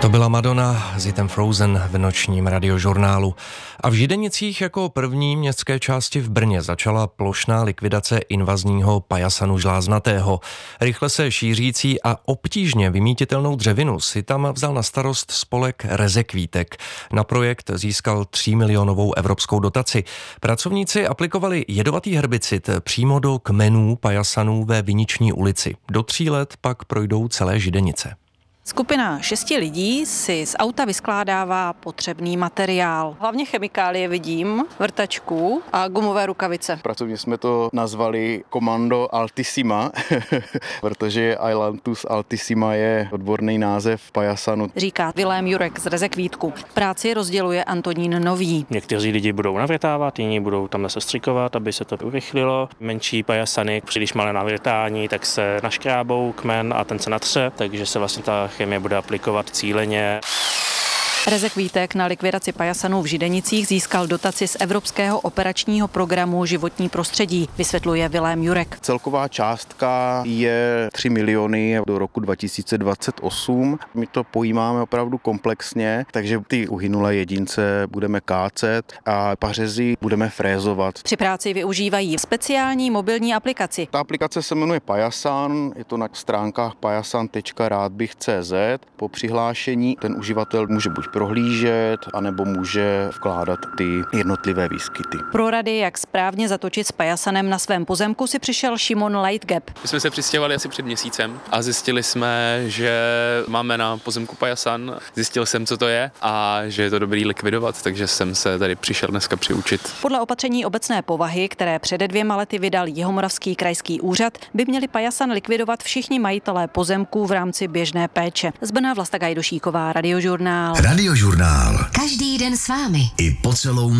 To byla Madonna s hitem Frozen v nočním radiožurnálu. A v Židenicích jako první městské části v Brně začala plošná likvidace invazního pajasanu žláznatého. Rychle se šířící a obtížně vymítitelnou dřevinu si tam vzal na starost spolek Rezekvítek. Na projekt získal 3 milionovou evropskou dotaci. Pracovníci aplikovali jedovatý herbicid přímo do kmenů pajasanů ve Viniční ulici. Do 3 let pak projdou celé Židenice. Skupina 6 lidí si z auta vyskládává potřebný materiál. Hlavně chemikálie vidím, vrtačku a gumové rukavice. Pracovně jsme to nazvali Komando Altissima, protože Ailanthus altissima je odborný název pajasanu. Říká Vilém Jurek z Rezekvítku. Práci rozděluje Antonín Nový. Někteří lidi budou navětávat, jiní budou tam sestřikovat, aby se to urychlilo. Menší pajasany, příliš malé navětání, tak se naškrábou kmen a ten se natře, takže se vlastně ta chemie bude aplikovat cíleně. Rezekvítek na likvidaci pajasanů v Židenicích získal dotaci z Evropského operačního programu Životní prostředí, vysvětluje Vilém Jurek. Celková částka je 3 miliony do roku 2028. My to pojímáme opravdu komplexně, takže ty uhynulé jedince budeme kácet a pařezy budeme frézovat. Při práci využívají speciální mobilní aplikaci. Ta aplikace se jmenuje Pajasan, je to na stránkách pajasan.rádbych.cz. Po přihlášení ten uživatel může buď prohlížet, anebo může vkládat ty jednotlivé výskyty. Pro rady, jak správně zatočit s pajasanem na svém pozemku, si přišel Šimon Lightgap. My jsme se přistěhovali asi před měsícem a zjistili jsme, že máme na pozemku pajasan. Zjistil jsem, co to je a že je to dobrý likvidovat, takže jsem se tady přišel dneska přiučit. Podle opatření obecné povahy, které před 2 lety vydal Jihomoravský krajský úřad, by měli pajasan likvidovat všichni majitelé pozemků v rámci běžné péče. Z Brna Vlasta Gajdošíková, Radiožurnál. Radiožurnál. Každý den s vámi. I po celou